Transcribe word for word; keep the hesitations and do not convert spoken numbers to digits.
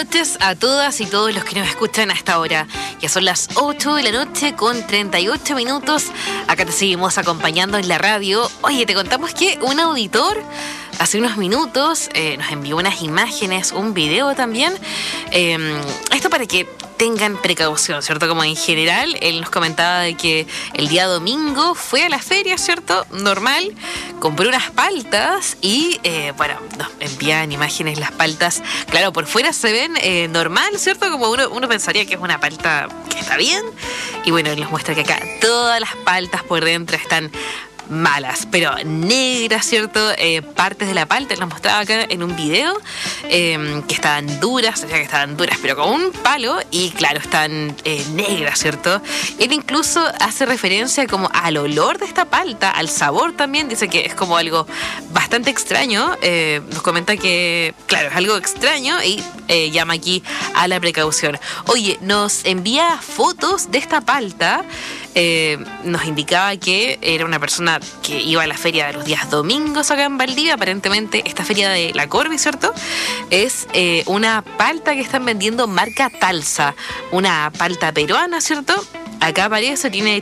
noches a todas y todos los que nos escuchan a esta hora. Ya son las ocho de la noche con treinta y ocho minutos. Acá te seguimos acompañando en la radio. Oye, te contamos que un auditor hace unos minutos eh, nos envió unas imágenes, un video también. Eh, esto para que tengan precaución, ¿cierto? Como en general, él nos comentaba de que el día domingo fue a la feria, ¿cierto? Normal, compró unas paltas y, eh, bueno, nos envían imágenes las paltas. Claro, por fuera se ven eh, normal, ¿cierto? Como uno, uno pensaría que es una palta que está bien. Y bueno, él nos muestra que acá todas las paltas por dentro están malas, pero negras, ¿cierto? Eh, partes de la palta, las mostraba acá en un video, eh, que estaban duras, o sea que estaban duras, pero con un palo, y claro, están eh, negras, ¿cierto? Él incluso hace referencia como al olor de esta palta, al sabor también, dice que es como algo bastante extraño, eh, nos comenta que, claro, es algo extraño y eh, llama aquí a la precaución. Oye, nos envía fotos de esta palta. Eh, nos indicaba que era una persona que iba a la feria de los días domingos acá en Valdivia. Aparentemente esta feria de la Corby, ¿cierto? Es eh, una palta que están vendiendo marca Talsa, una palta peruana, ¿cierto? Acá aparece, tiene